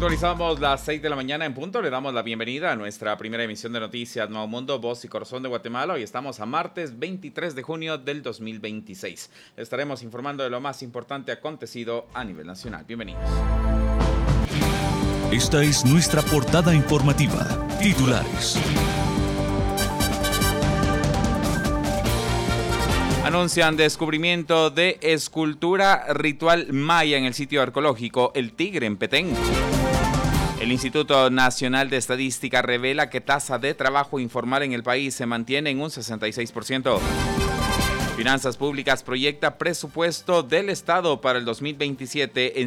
Actualizamos las 6 de la mañana en punto. Le damos la bienvenida a nuestra primera emisión de noticias Nuevo Mundo, Voz y Corazón de Guatemala. Hoy estamos a martes 23 de junio del 2026. Le estaremos informando de lo más importante acontecido a nivel nacional. Bienvenidos. Esta es nuestra portada informativa. Titulares. Anuncian descubrimiento de escultura ritual maya en el sitio arqueológico El Tigre en Petén. El Instituto Nacional de Estadística revela que tasa de trabajo informal en el país se mantiene en un 66%. Finanzas Públicas proyecta presupuesto del Estado para el 2027 en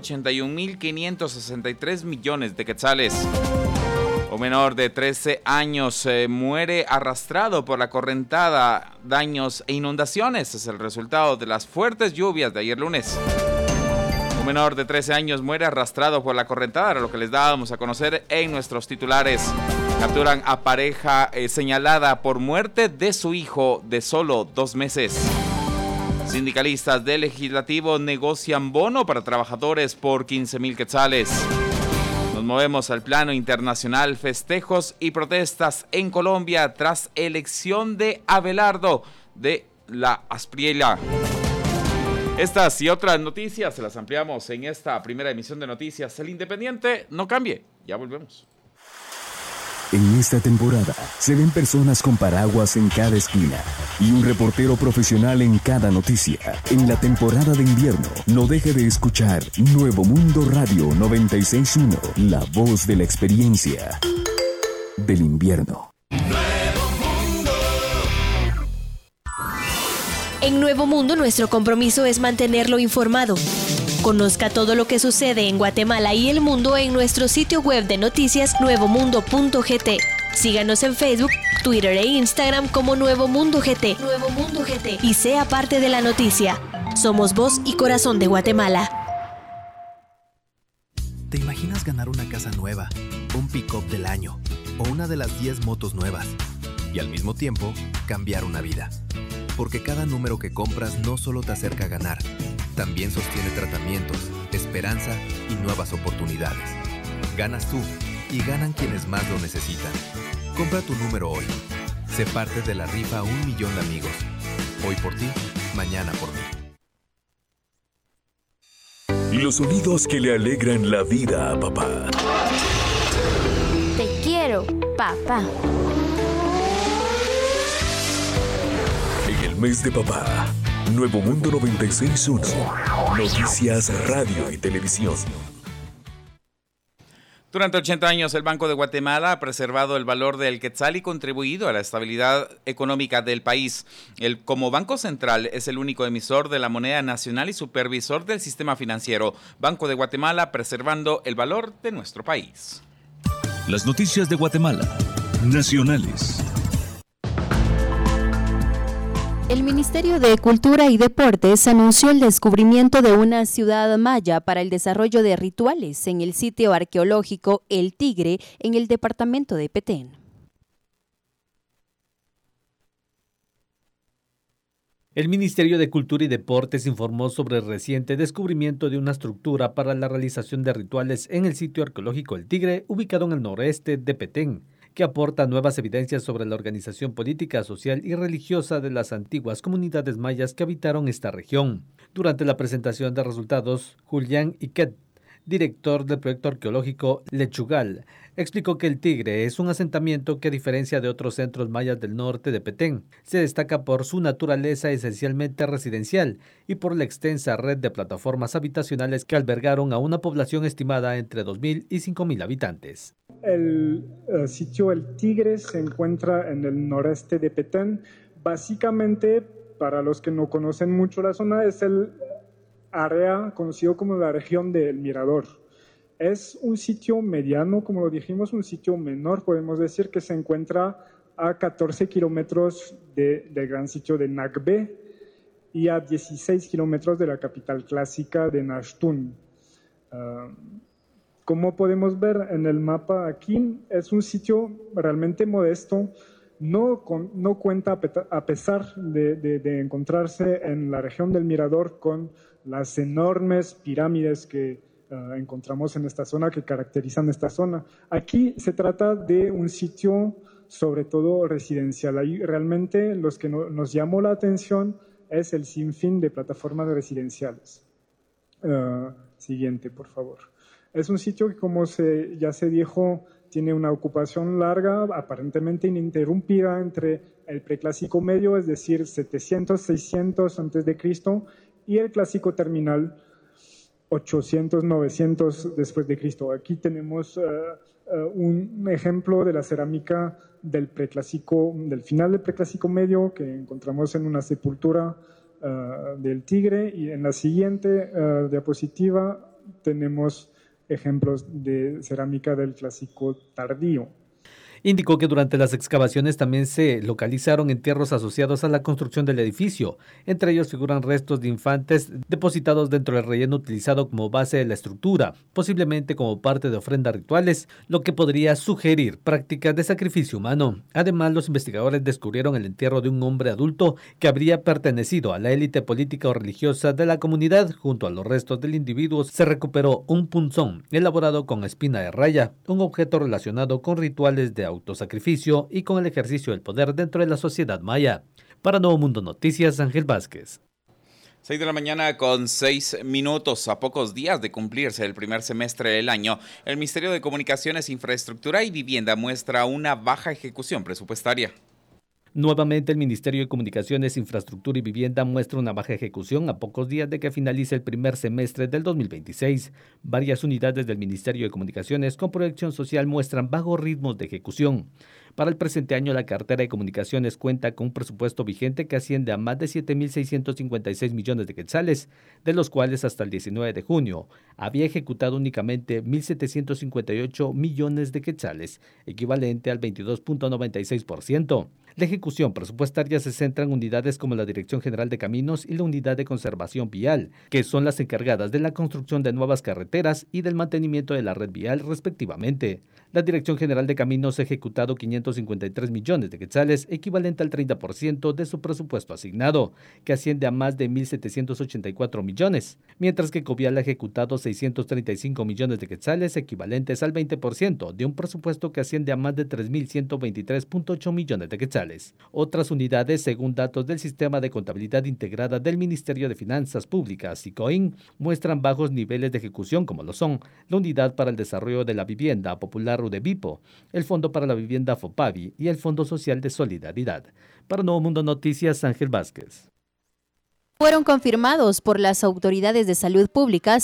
181.563 millones de quetzales. Un menor de 13 años muere arrastrado por la correntada, daños e inundaciones. Es el resultado de las fuertes lluvias de ayer lunes. Un menor de 13 años muere arrastrado por la correntada, era lo que les dábamos a conocer en nuestros titulares. Capturan a pareja señalada por muerte de su hijo de solo 2 meses. Sindicalistas del Legislativo negocian bono para trabajadores por 15,000 quetzales. Nos movemos al plano internacional, festejos y protestas en Colombia tras elección de Abelardo de la Aspriela. Estas y otras noticias se las ampliamos en esta primera emisión de Noticias El Independiente. No cambie, ya volvemos. En esta temporada se ven personas con paraguas en cada esquina y un reportero profesional en cada noticia. En la temporada de invierno, no deje de escuchar Nuevo Mundo Radio 96.1, la voz de la experiencia del invierno. En Nuevo Mundo, nuestro compromiso es mantenerlo informado. Conozca todo lo que sucede en Guatemala y el mundo en nuestro sitio web de noticias nuevomundo.gt. Síganos en Facebook, Twitter e Instagram como Nuevo Mundo GT. Nuevo Mundo GT. Y sea parte de la noticia. Somos voz y corazón de Guatemala. ¿Te imaginas ganar una casa nueva, un pick-up del año o una de las 10 motos nuevas? Y al mismo tiempo, cambiar una vida. Porque cada número que compras no solo te acerca a ganar, también sostiene tratamientos, esperanza y nuevas oportunidades. Ganas tú y ganan quienes más lo necesitan. Compra tu número hoy. Sé parte de la rifa 1 millón de amigos. Hoy por ti, mañana por mí. Los sonidos que le alegran la vida a papá. Te quiero, papá. En el mes de papá, Nuevo Mundo 96.1, noticias, radio y televisión. Durante 80 años, el Banco de Guatemala ha preservado el valor del quetzal y contribuido a la estabilidad económica del país. Como Banco Central, es el único emisor de la moneda nacional y supervisor del sistema financiero. Banco de Guatemala, preservando el valor de nuestro país. Las noticias de Guatemala, nacionales. El Ministerio de Cultura y Deportes anunció el descubrimiento de una ciudad maya para el desarrollo de rituales en el sitio arqueológico El Tigre en el departamento de Petén. El Ministerio de Cultura y Deportes informó sobre el reciente descubrimiento de una estructura para la realización de rituales en el sitio arqueológico El Tigre, ubicado en el noreste de Petén, que aporta nuevas evidencias sobre la organización política, social y religiosa de las antiguas comunidades mayas que habitaron esta región. Durante la presentación de resultados, Julián Iquet, director del proyecto arqueológico Lechugal, explicó que El Tigre es un asentamiento que, a diferencia de otros centros mayas del norte de Petén, se destaca por su naturaleza esencialmente residencial y por la extensa red de plataformas habitacionales que albergaron a una población estimada entre 2,000 y 5,000 habitantes. El sitio El Tigre se encuentra en el noreste de Petén. Básicamente, para los que no conocen mucho la zona, es el área conocido como la región del Mirador. Es un sitio mediano, como lo dijimos, un sitio menor, podemos decir, que se encuentra a 14 kilómetros del gran sitio de Nagbe y a 16 kilómetros de la capital clásica de Naxtún. Como podemos ver en el mapa aquí, es un sitio realmente modesto, no cuenta, a pesar de encontrarse en la región del Mirador, con las enormes pirámides que encontramos en esta zona, que caracterizan esta zona. Aquí se trata de un sitio sobre todo residencial. Ahí realmente los que nos llamó la atención es el sinfín de plataformas residenciales. Siguiente, por favor. Es un sitio que, como ya se dijo, tiene una ocupación larga, aparentemente ininterrumpida entre el preclásico medio, es decir, 700, 600 a.C., y el clásico terminal, 800, 900 después de Cristo. Aquí tenemos un ejemplo de la cerámica del final del preclásico medio, que encontramos en una sepultura del Tigre, y en la siguiente diapositiva tenemos ejemplos de cerámica del clásico tardío. Indicó que durante las excavaciones también se localizaron entierros asociados a la construcción del edificio. Entre ellos figuran restos de infantes depositados dentro del relleno utilizado como base de la estructura, posiblemente como parte de ofrendas rituales, lo que podría sugerir prácticas de sacrificio humano. Además, los investigadores descubrieron el entierro de un hombre adulto que habría pertenecido a la élite política o religiosa de la comunidad. Junto a los restos del individuo se recuperó un punzón elaborado con espina de raya, un objeto relacionado con rituales de autosacrificio y con el ejercicio del poder dentro de la sociedad maya. Para Nuevo Mundo Noticias, Ángel Vázquez. 6 de la mañana con 6 minutos. A pocos días de cumplirse el primer semestre del año, el Ministerio de Comunicaciones, Infraestructura y Vivienda muestra una baja ejecución presupuestaria. Nuevamente, el Ministerio de Comunicaciones, Infraestructura y Vivienda muestra una baja ejecución a pocos días de que finalice el primer semestre del 2026. Varias unidades del Ministerio de Comunicaciones con proyección social muestran bajos ritmos de ejecución. Para el presente año, la cartera de comunicaciones cuenta con un presupuesto vigente que asciende a más de 7.656 millones de quetzales, de los cuales hasta el 19 de junio había ejecutado únicamente 1.758 millones de quetzales, equivalente al 22.96%. La ejecución presupuestaria se centra en unidades como la Dirección General de Caminos y la Unidad de Conservación Vial, que son las encargadas de la construcción de nuevas carreteras y del mantenimiento de la red vial, respectivamente. La Dirección General de Caminos ha ejecutado 553 millones de quetzales, equivalente al 30% de su presupuesto asignado, que asciende a más de 1.784 millones, mientras que Covial ha ejecutado 635 millones de quetzales, equivalentes al 20% de un presupuesto que asciende a más de 3.123.8 millones de quetzales. Otras unidades, según datos del Sistema de Contabilidad Integrada del Ministerio de Finanzas Públicas, SICOIN, muestran bajos niveles de ejecución, como lo son la Unidad para el Desarrollo de la Vivienda Popular UDEVIPO, el Fondo para la Vivienda FOPAVI y el Fondo Social de Solidaridad. Para Nuevo Mundo Noticias, Ángel Vázquez. Fueron confirmados por las autoridades de salud pública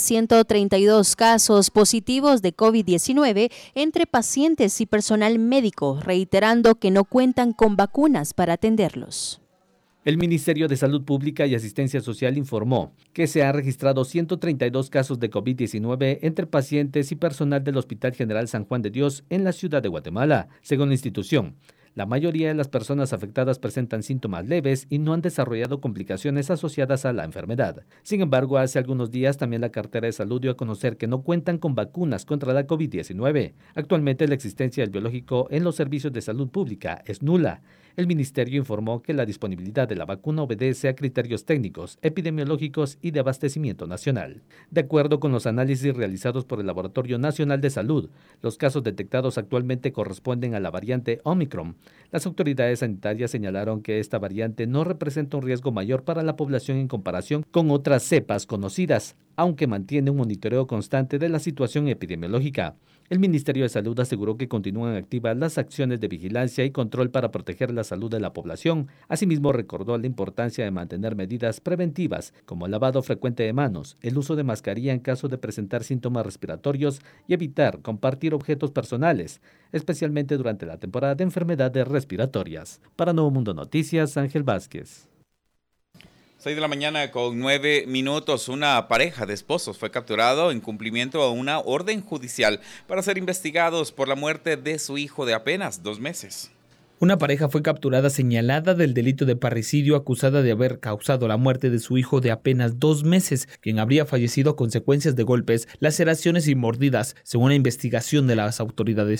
132 casos positivos de COVID-19 entre pacientes y personal médico, reiterando que no cuentan con vacunas para atenderlos. El Ministerio de Salud Pública y Asistencia Social informó que se han registrado 132 casos de COVID-19 entre pacientes y personal del Hospital General San Juan de Dios en la ciudad de Guatemala, según la institución. La mayoría de las personas afectadas presentan síntomas leves y no han desarrollado complicaciones asociadas a la enfermedad. Sin embargo, hace algunos días también la cartera de salud dio a conocer que no cuentan con vacunas contra la COVID-19. Actualmente la existencia del biológico en los servicios de salud pública es nula. El ministerio informó que la disponibilidad de la vacuna obedece a criterios técnicos, epidemiológicos y de abastecimiento nacional. De acuerdo con los análisis realizados por el Laboratorio Nacional de Salud, los casos detectados actualmente corresponden a la variante Omicron. Las autoridades sanitarias señalaron que esta variante no representa un riesgo mayor para la población en comparación con otras cepas conocidas, aunque mantiene un monitoreo constante de la situación epidemiológica. El Ministerio de Salud aseguró que continúan activas las acciones de vigilancia y control para proteger la salud de la población. Asimismo, recordó la importancia de mantener medidas preventivas como el lavado frecuente de manos, el uso de mascarilla en caso de presentar síntomas respiratorios y evitar compartir objetos personales, especialmente durante la temporada de enfermedades respiratorias. Para Nuevo Mundo Noticias, Ángel Vázquez. 6 de la mañana con 9 minutos. Una pareja de esposos fue capturado en cumplimiento a una orden judicial para ser investigados por la muerte de su hijo de apenas 2 meses. Una pareja fue capturada señalada del delito de parricidio, acusada de haber causado la muerte de su hijo de apenas 2 meses, quien habría fallecido a consecuencias de golpes, laceraciones y mordidas, según la investigación de las autoridades.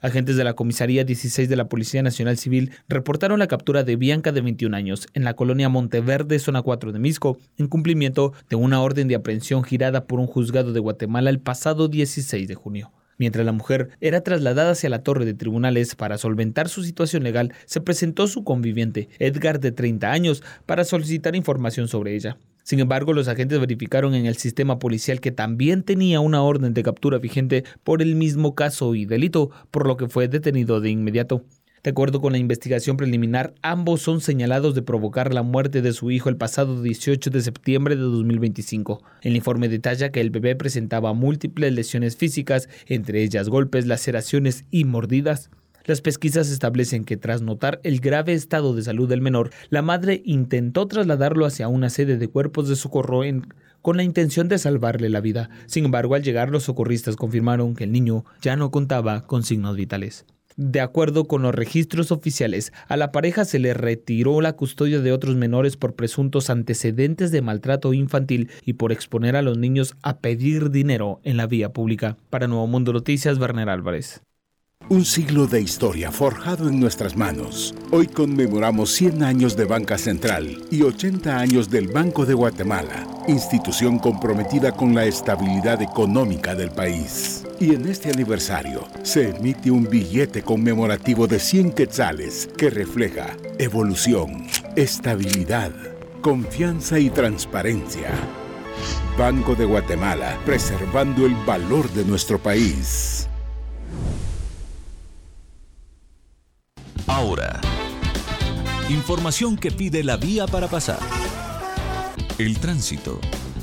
Agentes de la Comisaría 16 de la Policía Nacional Civil reportaron la captura de Bianca, de 21 años, en la colonia Monteverde, zona 4 de Misco, en cumplimiento de una orden de aprehensión girada por un juzgado de Guatemala el pasado 16 de junio. Mientras la mujer era trasladada hacia la torre de tribunales para solventar su situación legal, se presentó su conviviente, Edgar, de 30 años, para solicitar información sobre ella. Sin embargo, los agentes verificaron en el sistema policial que también tenía una orden de captura vigente por el mismo caso y delito, por lo que fue detenido de inmediato. De acuerdo con la investigación preliminar, ambos son señalados de provocar la muerte de su hijo el pasado 18 de septiembre de 2025. El informe detalla que el bebé presentaba múltiples lesiones físicas, entre ellas golpes, laceraciones y mordidas. Las pesquisas establecen que tras notar el grave estado de salud del menor, la madre intentó trasladarlo hacia una sede de cuerpos de socorro con la intención de salvarle la vida. Sin embargo, al llegar, los socorristas confirmaron que el niño ya no contaba con signos vitales. De acuerdo con los registros oficiales, a la pareja se le retiró la custodia de otros menores por presuntos antecedentes de maltrato infantil y por exponer a los niños a pedir dinero en la vía pública. Para Nuevo Mundo Noticias, Werner Álvarez. Un siglo de historia forjado en nuestras manos. Hoy conmemoramos 100 años de Banca Central y 80 años del Banco de Guatemala, institución comprometida con la estabilidad económica del país. Y en este aniversario se emite un billete conmemorativo de 100 quetzales que refleja evolución, estabilidad, confianza y transparencia. Banco de Guatemala, preservando el valor de nuestro país. Ahora, información que pide la vía para pasar. El tránsito.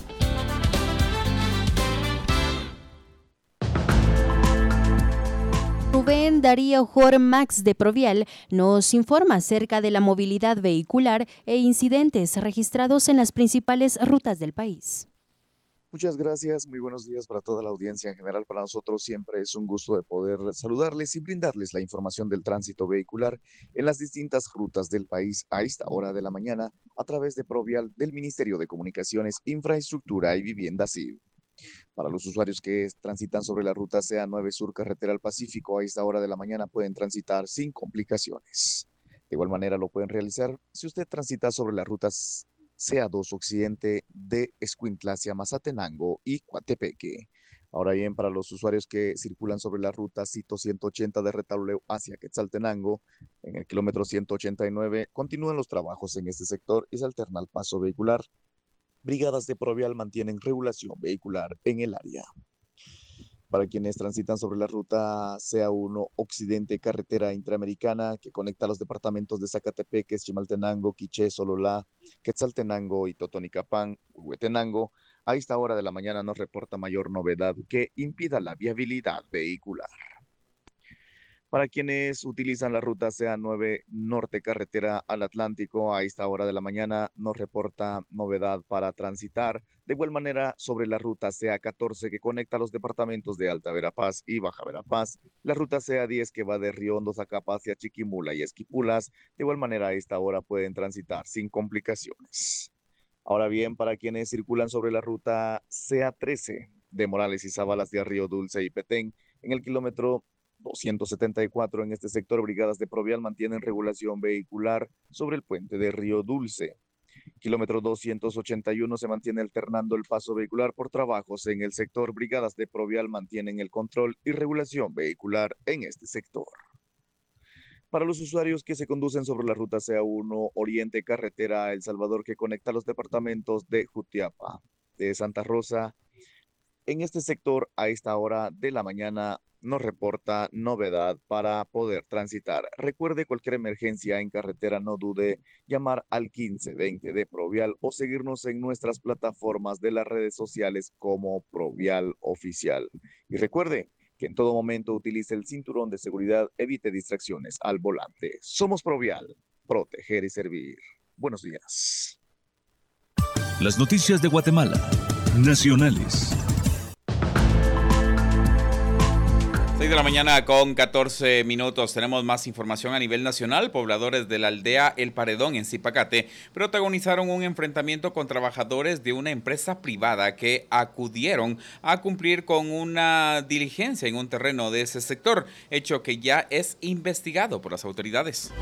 Rubén Darío Jormax de Provial nos informa acerca de la movilidad vehicular e incidentes registrados en las principales rutas del país. Muchas gracias, muy buenos días para toda la audiencia en general. Para nosotros siempre es un gusto de poder saludarles y brindarles la información del tránsito vehicular en las distintas rutas del país a esta hora de la mañana a través de Provial del Ministerio de Comunicaciones, Infraestructura y Vivienda CIV. Para los usuarios que transitan sobre la ruta CA9 Sur Carretera al Pacífico a esta hora de la mañana pueden transitar sin complicaciones. De igual manera lo pueden realizar si usted transita sobre las rutas CA2 Occidente de Escuintla hacia Mazatenango y Coatepeque. Ahora bien, para los usuarios que circulan sobre la ruta Cito 180 de Retauleu hacia Quetzaltenango, en el kilómetro 189, continúan los trabajos en este sector y se alterna el paso vehicular. Brigadas de Provial mantienen regulación vehicular en el área. Para quienes transitan sobre la ruta CA1 Occidente Carretera Interamericana que conecta los departamentos de Zacatepeque, Chimaltenango, Quiché, Sololá, Quetzaltenango y Totonicapán, Huehuetenango, a esta hora de la mañana no reporta mayor novedad que impida la viabilidad vehicular. Para quienes utilizan la ruta CA9 Norte Carretera al Atlántico, a esta hora de la mañana no reporta novedad para transitar. De igual manera, sobre la ruta CA14 que conecta los departamentos de Alta Verapaz y Baja Verapaz, la ruta CA10 que va de Río Hondo, Zacapa hacia Chiquimula y Esquipulas, de igual manera a esta hora pueden transitar sin complicaciones. Ahora bien, para quienes circulan sobre la ruta CA13 de Morales y Zabalas de Río Dulce y Petén, en el kilómetro 274 en este sector, brigadas de Provial mantienen regulación vehicular sobre el puente de Río Dulce. Kilómetro 281 se mantiene alternando el paso vehicular por trabajos en el sector. Brigadas de Provial mantienen el control y regulación vehicular en este sector. Para los usuarios que se conducen sobre la ruta CA1 Oriente Carretera El Salvador que conecta los departamentos de Jutiapa, de Santa Rosa, en este sector a esta hora de la mañana no reporta novedad para poder transitar. Recuerde, cualquier emergencia en carretera no dude llamar al 1520 de Provial o seguirnos en nuestras plataformas de las redes sociales como Provial Oficial. Y recuerde que en todo momento utilice el cinturón de seguridad, evite distracciones al volante. Somos Provial, proteger y servir. Buenos días. Las noticias de Guatemala, nacionales. 6 6 de la mañana con 14 minutos. Tenemos más información a nivel nacional. Pobladores de la aldea El Paredón en Zipacate protagonizaron un enfrentamiento con trabajadores de una empresa privada que acudieron a cumplir con una diligencia en un terreno de ese sector, hecho que ya es investigado por las autoridades.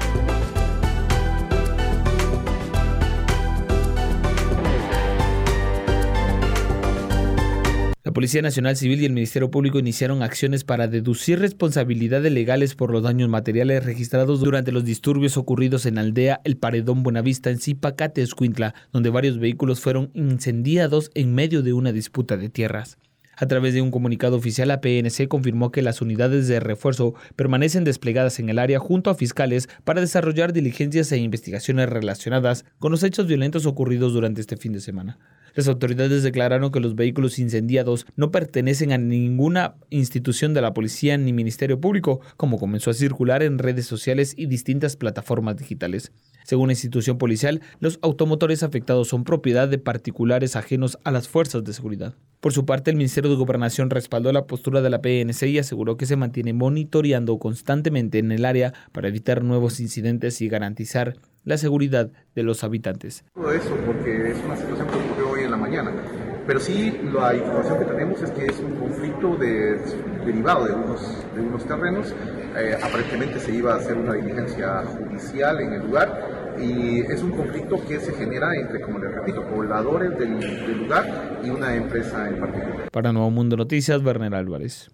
La Policía Nacional Civil y el Ministerio Público iniciaron acciones para deducir responsabilidades legales por los daños materiales registrados durante los disturbios ocurridos en la aldea El Paredón Buenavista en Zipacate, Escuintla, donde varios vehículos fueron incendiados en medio de una disputa de tierras. A través de un comunicado oficial, la PNC confirmó que las unidades de refuerzo permanecen desplegadas en el área junto a fiscales para desarrollar diligencias e investigaciones relacionadas con los hechos violentos ocurridos durante este fin de semana. Las autoridades declararon que los vehículos incendiados no pertenecen a ninguna institución de la policía ni Ministerio Público, como comenzó a circular en redes sociales y distintas plataformas digitales. Según la institución policial, los automotores afectados son propiedad de particulares ajenos a las fuerzas de seguridad. Por su parte, el Ministerio de Gobernación respaldó la postura de la PNC y aseguró que se mantiene monitoreando constantemente en el área para evitar nuevos incidentes y garantizar la seguridad de los habitantes. Todo eso porque es una situación que ocurrió hoy en la mañana, pero sí la información que tenemos es que es un conflicto derivado de unos terrenos. Aparentemente se iba a hacer una diligencia judicial en el lugar y es un conflicto que se genera entre, como les repito, pobladores del lugar y una empresa en particular. Para Nuevo Mundo Noticias, Werner Álvarez.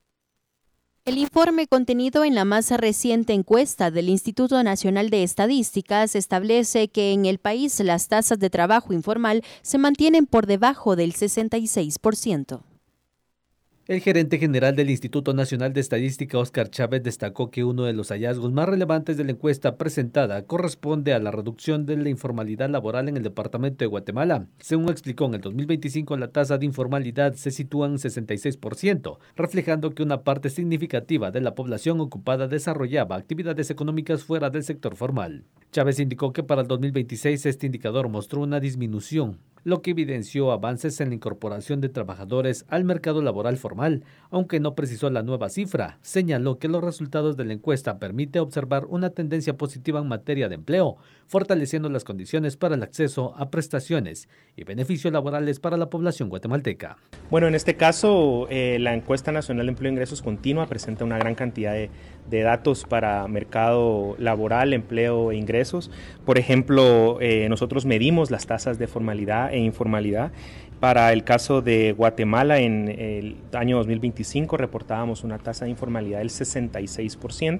El informe contenido en la más reciente encuesta del Instituto Nacional de Estadísticas establece que en el país las tasas de trabajo informal se mantienen por debajo del 66%. El gerente general del Instituto Nacional de Estadística, Óscar Chávez, destacó que uno de los hallazgos más relevantes de la encuesta presentada corresponde a la reducción de la informalidad laboral en el departamento de Guatemala. Según explicó, en el 2025 la tasa de informalidad se sitúa en 66%, reflejando que una parte significativa de la población ocupada desarrollaba actividades económicas fuera del sector formal. Chávez indicó que para el 2026 este indicador mostró una disminución, lo que evidenció avances en la incorporación de trabajadores al mercado laboral formal, aunque no precisó la nueva cifra. Señaló que los resultados de la encuesta permiten observar una tendencia positiva en materia de empleo, fortaleciendo las condiciones para el acceso a prestaciones y beneficios laborales para la población guatemalteca. Bueno, en este caso, la encuesta nacional de empleo e ingresos continua presenta una gran cantidad de datos para mercado laboral, empleo e ingresos. Por ejemplo, nosotros medimos las tasas de formalidad e informalidad. Para el caso de Guatemala, en el año 2025 reportábamos una tasa de informalidad del 66%,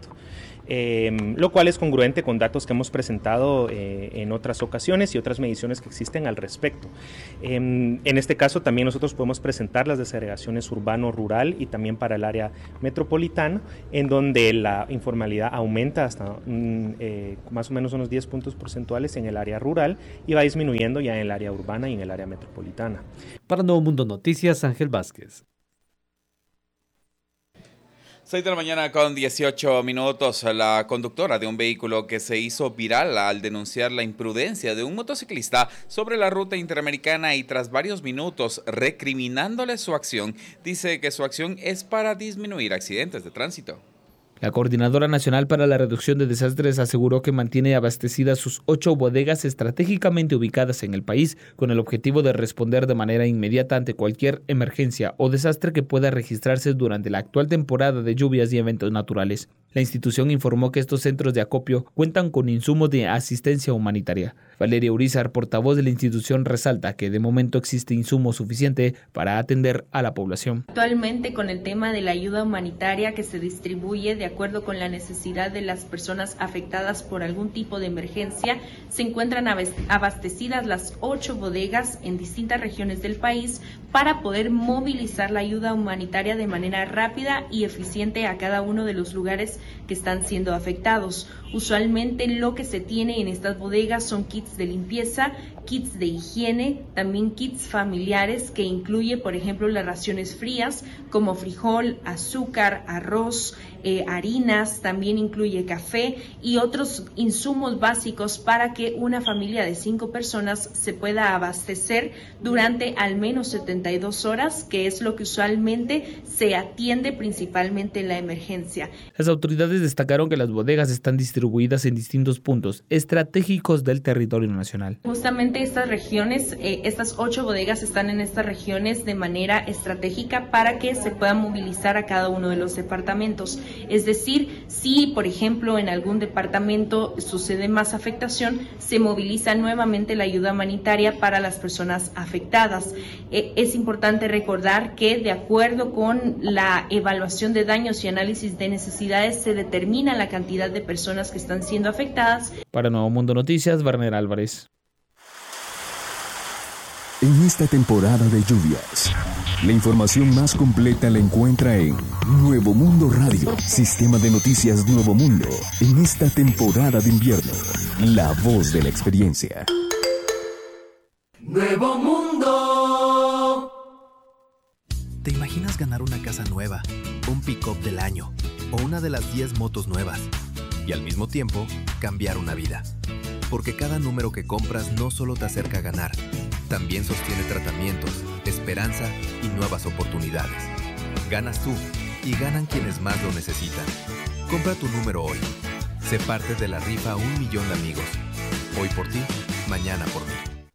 lo cual es congruente con datos que hemos presentado en otras ocasiones y otras mediciones que existen al respecto. En este caso también nosotros podemos presentar las desagregaciones urbano-rural y también para el área metropolitana, en donde la informalidad aumenta hasta más o menos unos 10 puntos porcentuales en el área rural y va disminuyendo ya en el área urbana y en el área metropolitana. Para Nuevo Mundo Noticias, Ángel Vázquez. 6 de la mañana con 18 minutos. La conductora de un vehículo que se hizo viral al denunciar la imprudencia de un motociclista sobre la ruta interamericana y tras varios minutos recriminándole su acción, dice que su acción es para disminuir accidentes de tránsito. La Coordinadora Nacional para la Reducción de Desastres aseguró que mantiene abastecidas sus 8 bodegas estratégicamente ubicadas en el país con el objetivo de responder de manera inmediata ante cualquier emergencia o desastre que pueda registrarse durante la actual temporada de lluvias y eventos naturales. La institución informó que estos centros de acopio cuentan con insumos de asistencia humanitaria. Valeria Urizar, portavoz de la institución, resalta que de momento existe insumo suficiente para atender a la población. Actualmente, con el tema de la ayuda humanitaria que se distribuye de acuerdo con la necesidad de las personas afectadas por algún tipo de emergencia, se encuentran abastecidas las 8 bodegas en distintas regiones del país para poder movilizar la ayuda humanitaria de manera rápida y eficiente a cada uno de los lugares que están siendo afectados. Usualmente lo que se tiene en estas bodegas son kits de limpieza, kits de higiene, también kits familiares que incluye, por ejemplo, las raciones frías como frijol, azúcar, arroz, harinas, también incluye café y otros insumos básicos para que una familia de 5 personas se pueda abastecer durante al menos 72 horas, que es lo que usualmente se atiende principalmente en la emergencia. Las autoridades destacaron que las bodegas están distribuidas en distintos puntos estratégicos del territorio nacional. Justamente estas regiones, estas 8 bodegas están en estas regiones de manera estratégica para que se pueda movilizar a cada uno de los departamentos. Es decir, si por ejemplo en algún departamento sucede más afectación, se moviliza nuevamente la ayuda humanitaria para las personas afectadas. Es importante recordar que de acuerdo con la evaluación de daños y análisis de necesidades se determina la cantidad de personas que están siendo afectadas. Para Nuevo Mundo Noticias, Werner Álvarez. En esta temporada de lluvias, la información más completa la encuentra en Nuevo Mundo Radio, sistema de noticias Nuevo Mundo. En esta temporada de invierno, la voz de la experiencia. Nuevo Mundo. ¿Te imaginas ganar una casa nueva, un pick-up del año o una de las 10 motos nuevas? Y al mismo tiempo, cambiar una vida. Porque cada número que compras no solo te acerca a ganar, también sostiene tratamientos, esperanza y nuevas oportunidades. Ganas tú y ganan quienes más lo necesitan. Compra tu número hoy. Sé parte de la rifa 1 millón de amigos. Hoy por ti, mañana por mí.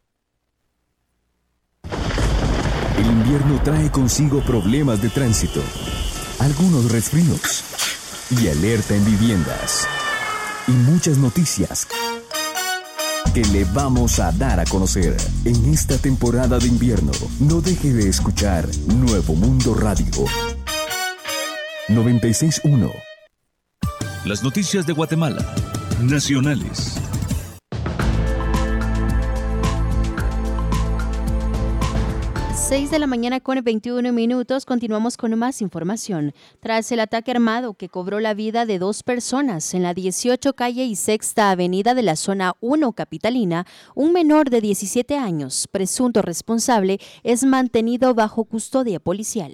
El invierno trae consigo problemas de tránsito, algunos resfríos y alerta en viviendas. Y muchas noticias que le vamos a dar a conocer en esta temporada de invierno. No deje de escuchar Nuevo Mundo Radio 96.1. Las noticias de Guatemala, nacionales. 6 de la mañana con 21 minutos, continuamos con más información. Tras el ataque armado que cobró la vida de 2 personas en la 18 calle y Sexta avenida de la zona 1 capitalina, un menor de 17 años, presunto responsable, es mantenido bajo custodia policial.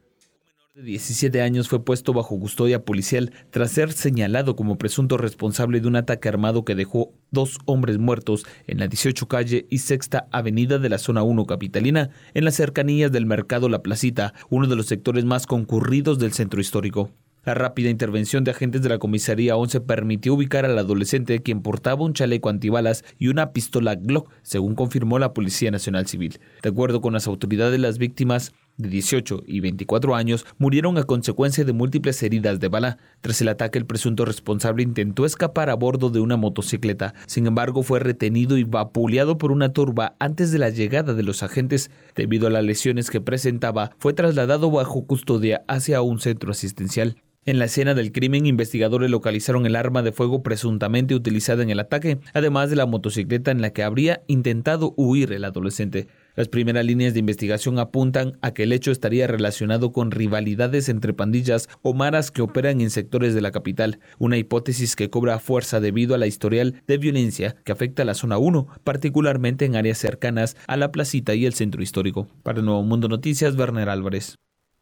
De 17 años fue puesto bajo custodia policial tras ser señalado como presunto responsable de un ataque armado que dejó 2 hombres muertos en la 18 calle y Sexta avenida de la zona 1 capitalina, en las cercanías del mercado La Placita, uno de los sectores más concurridos del centro histórico. La rápida intervención de agentes de la comisaría 11 permitió ubicar al adolescente, quien portaba un chaleco antibalas y una pistola Glock, según confirmó la Policía Nacional Civil. De acuerdo con las autoridades, las víctimas de 18 y 24 años murieron a consecuencia de múltiples heridas de bala. Tras el ataque, el presunto responsable intentó escapar a bordo de una motocicleta. Sin embargo, fue retenido y vapuleado por una turba antes de la llegada de los agentes. Debido a las lesiones que presentaba, fue trasladado bajo custodia hacia un centro asistencial. En la escena del crimen, investigadores localizaron el arma de fuego presuntamente utilizada en el ataque, además de la motocicleta en la que habría intentado huir el adolescente. Las primeras líneas de investigación apuntan a que el hecho estaría relacionado con rivalidades entre pandillas o maras que operan en sectores de la capital, una hipótesis que cobra fuerza debido a la historial de violencia que afecta a la zona 1, particularmente en áreas cercanas a La Placita y el centro histórico. Para Nuevo Mundo Noticias, Werner Álvarez.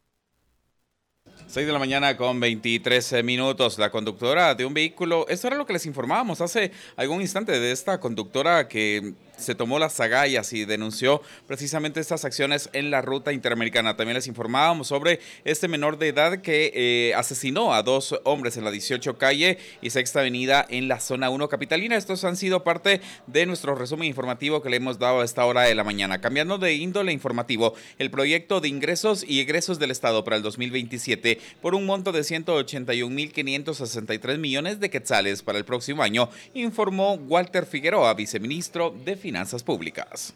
6 de la mañana con 23 minutos. La conductora de un vehículo, esto era lo que les informábamos hace algún instante de esta conductora que se tomó las agallas y denunció precisamente estas acciones en la ruta interamericana. También les informábamos sobre este menor de edad que asesinó a 2 hombres en la 18 calle y Sexta avenida en la zona 1 capitalina. Estos han sido parte de nuestro resumen informativo que le hemos dado a esta hora de la mañana. Cambiando de índole informativo, el proyecto de ingresos y egresos del Estado para el 2027 por un monto de 181.563 millones de quetzales para el próximo año, informó Walter Figueroa, viceministro de Finanzas Públicas.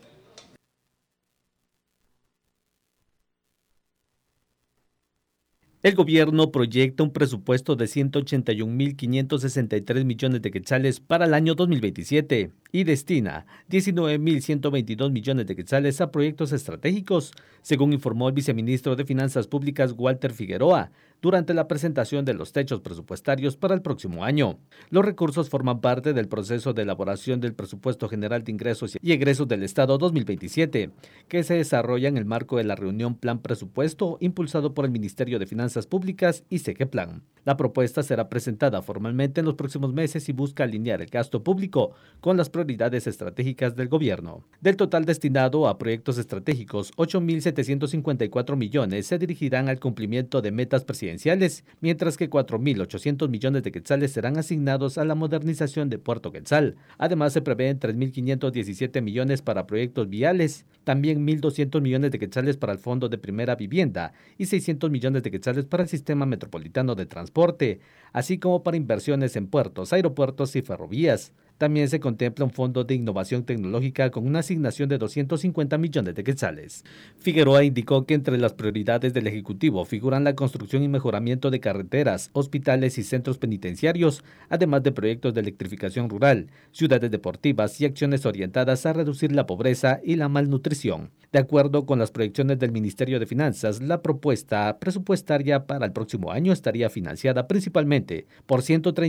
El gobierno proyecta un presupuesto de 181.563 millones de quetzales para el año 2027. y destina 19.122 millones de quetzales a proyectos estratégicos, según informó el viceministro de Finanzas Públicas Walter Figueroa durante la presentación de los techos presupuestarios para el próximo año. Los recursos forman parte del proceso de elaboración del Presupuesto General de Ingresos y Egresos del Estado 2027, que se desarrolla en el marco de la reunión Plan Presupuesto impulsado por el Ministerio de Finanzas Públicas y Segeplan. La propuesta será presentada formalmente en los próximos meses y busca alinear el gasto público con las prioridades estratégicas del gobierno. Del total destinado a proyectos estratégicos, 8.754 millones se dirigirán al cumplimiento de metas presidenciales, mientras que 4.800 millones de quetzales serán asignados a la modernización de Puerto Quetzal. Además, se prevén 3.517 millones para proyectos viales, también 1.200 millones de quetzales para el Fondo de Primera Vivienda y 600 millones de quetzales para el Sistema Metropolitano de Transporte, así como para inversiones en puertos, aeropuertos y ferrovías. También se contempla un fondo de innovación tecnológica con una asignación de 250 millones de quetzales. Figueroa indicó que entre las prioridades del Ejecutivo figuran la construcción y mejoramiento de carreteras, hospitales y centros penitenciarios, además de proyectos de electrificación rural, ciudades deportivas y acciones orientadas a reducir la pobreza y la malnutrición. De acuerdo con las proyecciones del Ministerio de Finanzas, la propuesta presupuestaria para el próximo año estaría financiada principalmente por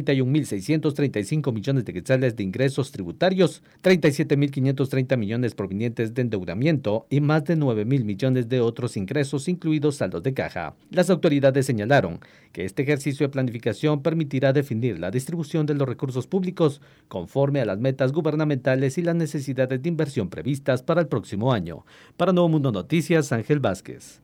131.635 millones de quetzales de ingresos tributarios, 37.530 millones provenientes de endeudamiento y más de 9.000 millones de otros ingresos, incluidos saldos de caja. Las autoridades señalaron que este ejercicio de planificación permitirá definir la distribución de los recursos públicos conforme a las metas gubernamentales y las necesidades de inversión previstas para el próximo año. Para Nuevo Mundo Noticias, Ángel Vázquez.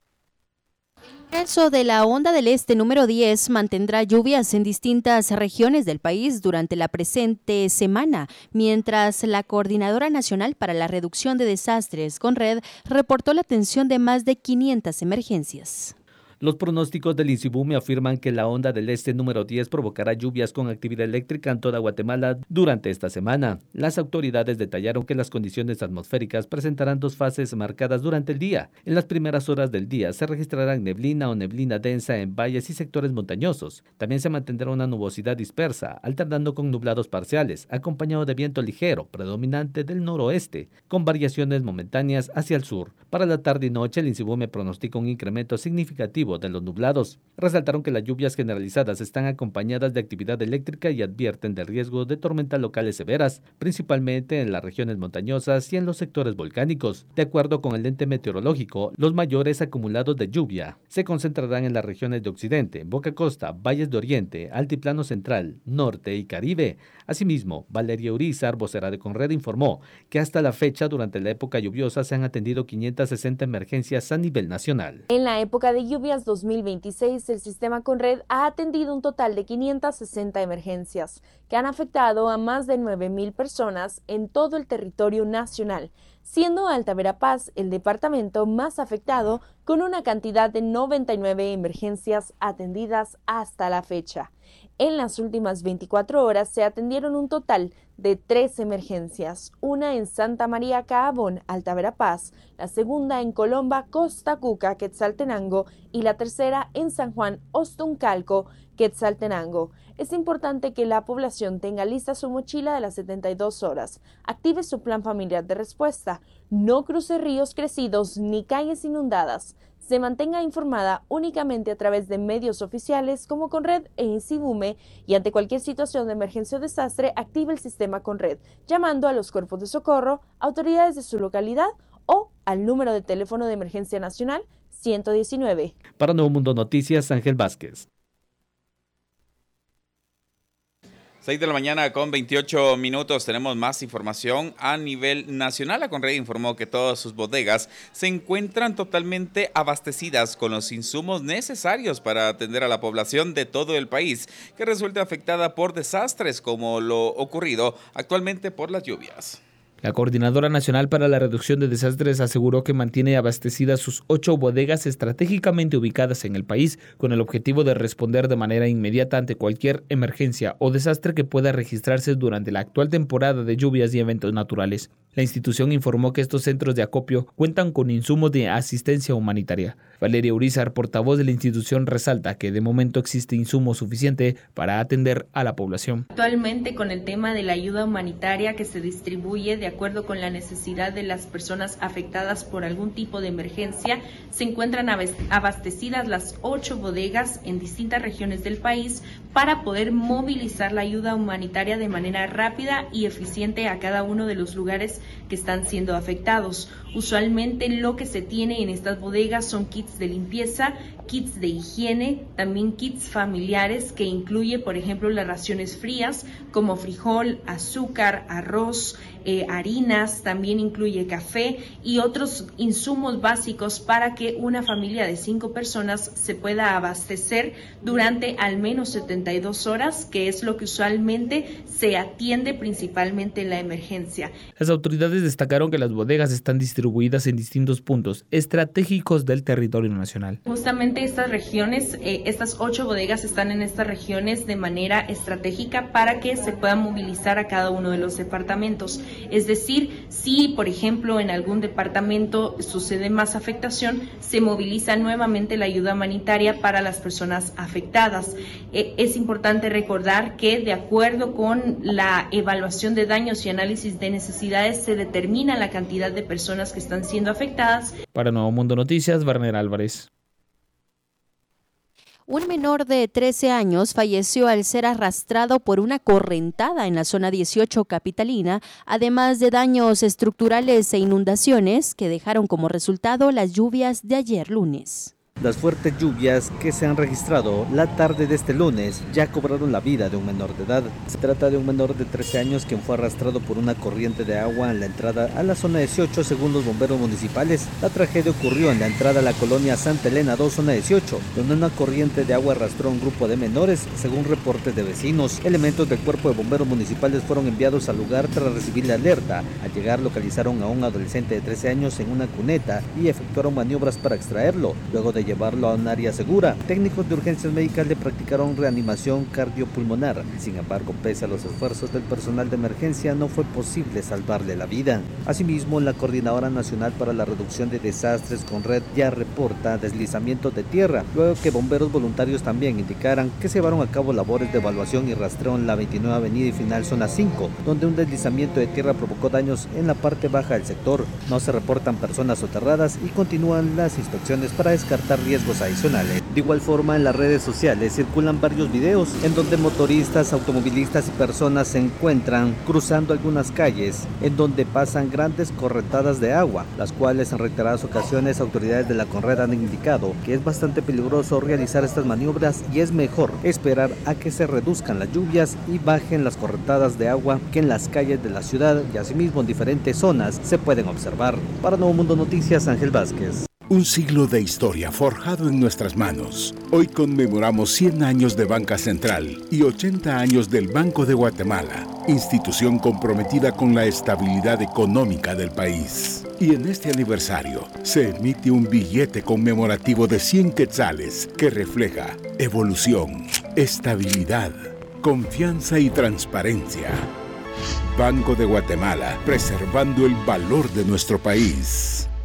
El caso de la onda del este número 10 mantendrá lluvias en distintas regiones del país durante la presente semana, mientras la Coordinadora Nacional para la Reducción de Desastres, CONRED, reportó la atención de más de 500 emergencias. Los pronósticos del INSIBUME afirman que la onda del este número 10 provocará lluvias con actividad eléctrica en toda Guatemala durante esta semana. Las autoridades detallaron que las condiciones atmosféricas presentarán dos fases marcadas durante el día. En las primeras horas del día se registrarán neblina o neblina densa en valles y sectores montañosos. También se mantendrá una nubosidad dispersa, alternando con nublados parciales, acompañado de viento ligero, predominante del noroeste, con variaciones momentáneas hacia el sur. Para la tarde y noche, el INSIBUME pronostica un incremento significativo de los nublados. Resaltaron que las lluvias generalizadas están acompañadas de actividad eléctrica y advierten del riesgo de tormentas locales severas, principalmente en las regiones montañosas y en los sectores volcánicos. De acuerdo con el ente meteorológico, los mayores acumulados de lluvia se concentrarán en las regiones de Occidente, Boca Costa, Valles de Oriente, Altiplano Central, Norte y Caribe. Asimismo, Valeria Urizar, vocera de CONRED, informó que hasta la fecha, durante la época lluviosa, se han atendido 560 emergencias a nivel nacional. En la época de lluvias 2026, el sistema CONRED ha atendido un total de 560 emergencias que han afectado a más de 9.000 personas en todo el territorio nacional, siendo Alta Verapaz el departamento más afectado con una cantidad de 99 emergencias atendidas hasta la fecha. En las últimas 24 horas se atendieron un total de 3 emergencias, una en Santa María Caabón, Alta Verapaz, la segunda en Colomba, Costa Cuca, Quetzaltenango y la tercera en San Juan, Ostuncalco, Quetzaltenango. Es importante que la población tenga lista su mochila de las 72 horas, active su plan familiar de respuesta, no cruce ríos crecidos ni calles inundadas, se mantenga informada únicamente a través de medios oficiales como CONRED e INSIBUME y ante cualquier situación de emergencia o desastre active el sistema CONRED, llamando a los cuerpos de socorro, autoridades de su localidad o al número de teléfono de emergencia nacional 119. Para Nuevo Mundo Noticias, Ángel Vázquez. 6 de la mañana con 28 minutos. Tenemos más información a nivel nacional. La CONRED informó que todas sus bodegas se encuentran totalmente abastecidas con los insumos necesarios para atender a la población de todo el país que resulte afectada por desastres como lo ocurrido actualmente por las lluvias. La Coordinadora Nacional para la Reducción de Desastres aseguró que mantiene abastecidas sus 8 bodegas estratégicamente ubicadas en el país con el objetivo de responder de manera inmediata ante cualquier emergencia o desastre que pueda registrarse durante la actual temporada de lluvias y eventos naturales. La institución informó que estos centros de acopio cuentan con insumos de asistencia humanitaria. Valeria Urizar, portavoz de la institución, resalta que de momento existe insumo suficiente para atender a la población. Actualmente, con el tema de la ayuda humanitaria que se distribuye de acuerdo con la necesidad de las personas afectadas por algún tipo de emergencia, se encuentran abastecidas las 8 bodegas en distintas regiones del país para poder movilizar la ayuda humanitaria de manera rápida y eficiente a cada uno de los lugares que están siendo afectados. Usualmente lo que se tiene en estas bodegas son kits de limpieza, kits de higiene, también kits familiares que incluye, por ejemplo, las raciones frías como frijol, azúcar, arroz, harinas, también incluye café y otros insumos básicos para que una familia de 5 personas se pueda abastecer durante al menos 72 horas, que es lo que usualmente se atiende principalmente en la emergencia. Las autoridades destacaron que las bodegas están distribuidas en distintos puntos estratégicos del territorio nacional. Justamente estas regiones, estas 8 bodegas están en estas regiones de manera estratégica para que se pueda movilizar a cada uno de los departamentos. Es decir, si por ejemplo en algún departamento sucede más afectación, se moviliza nuevamente la ayuda humanitaria para las personas afectadas. Es importante recordar que de acuerdo con la evaluación de daños y análisis de necesidades se determina la cantidad de personas que están siendo afectadas. Para Nuevo Mundo Noticias, Werner Álvarez. Un menor de 13 años falleció al ser arrastrado por una correntada en la zona 18 capitalina, además de daños estructurales e inundaciones que dejaron como resultado las lluvias de ayer lunes. Las fuertes lluvias que se han registrado la tarde de este lunes ya cobraron la vida de un menor de edad. Se trata de un menor de 13 años quien fue arrastrado por una corriente de agua en la entrada a la zona 18 según los bomberos municipales. La tragedia ocurrió en la entrada a la colonia Santa Elena 2, zona 18, donde una corriente de agua arrastró a un grupo de menores, según reportes de vecinos. Elementos del cuerpo de bomberos municipales fueron enviados al lugar tras recibir la alerta. Al llegar localizaron a un adolescente de 13 años en una cuneta y efectuaron maniobras para extraerlo. Luego de llevarlo a un área segura, técnicos de urgencias médicas le practicaron reanimación cardiopulmonar. Sin embargo, pese a los esfuerzos del personal de emergencia, no fue posible salvarle la vida. Asimismo, la Coordinadora Nacional para la Reducción de Desastres, CONRED, ya reporta deslizamientos de tierra, luego que bomberos voluntarios también indicaran que se llevaron a cabo labores de evaluación y rastreo en la 29 Avenida y Final Zona 5, donde un deslizamiento de tierra provocó daños en la parte baja del sector. No se reportan personas soterradas y continúan las inspecciones para descartar riesgos adicionales. De igual forma, en las redes sociales circulan varios videos en donde motoristas, automovilistas y personas se encuentran cruzando algunas calles en donde pasan grandes correntadas de agua, las cuales en reiteradas ocasiones autoridades de la CONRED han indicado que es bastante peligroso realizar estas maniobras y es mejor esperar a que se reduzcan las lluvias y bajen las correntadas de agua que en las calles de la ciudad y asimismo en diferentes zonas se pueden observar. Para Nuevo Mundo Noticias, Ángel Vázquez. Un siglo de historia forjado en nuestras manos. Hoy conmemoramos 100 años de Banca Central y 80 años del Banco de Guatemala, institución comprometida con la estabilidad económica del país. Y en este aniversario se emite un billete conmemorativo de 100 quetzales que refleja evolución, estabilidad, confianza y transparencia. Banco de Guatemala, preservando el valor de nuestro país.